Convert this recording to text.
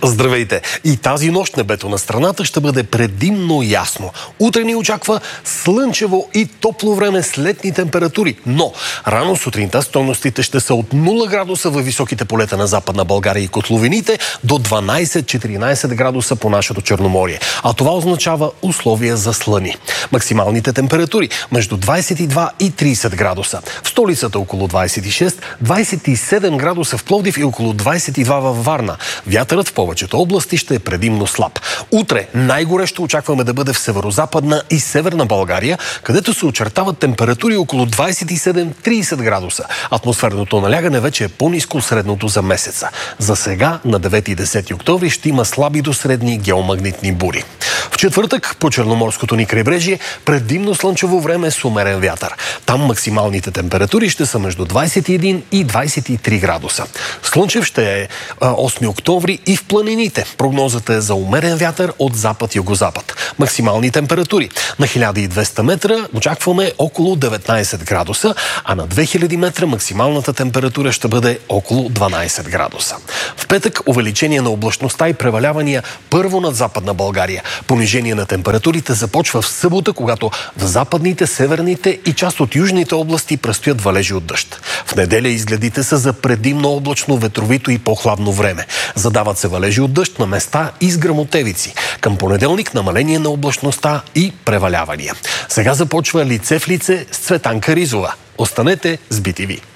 Здравейте! И тази нощ небето на страната ще бъде предимно ясно. Утре ни очаква слънчево и топло време с летни температури. Но рано сутринта стойностите ще са от 0 градуса във високите полета на Западна България и котловините до 12-14 градуса по нашето Черноморие. А това означава условия за слъни. Максималните температури между 22 и 30 градуса. В столицата около 26, 27 градуса в Пловдив и около 22 във Варна. Вятърът в повечето области ще е предимно слаб. Утре най-горещо очакваме да бъде в северозападна и северна България, където се очертават температури около 27-30 градуса. Атмосферното налягане вече е по-ниско от средното за месеца. За сега на 9 и 10 октомври ще има слаби до средни геомагнитни бури. В четвъртък по черноморското ни крайбрежие предимно слънчево време с умерен вятър. Там максималните температури ще са между 21 и 23 градуса. Слънчев ще е 8 октомври и в планините. Прогнозата е за умерен вятър от запад-югозапад. Максимални температури на 1200 метра очакваме около 19 градуса, а на 2000 метра максималната температура ще бъде около 12 градуса. В петък увеличение на облачността и превалявания първо над Западна България. Понижение на температурите започва в събота, когато в западните, северните и част от южните области предстоят валежи от дъжд. В неделя изгледите са за предимно облачно, ветровито и по-хладно време. Задават се валежи от дъжд на места и с гръмотевици. Към понеделник намаление на облачността и превалявания. Сега започва лице в лице с Цветанка Ризова. Останете с BTV.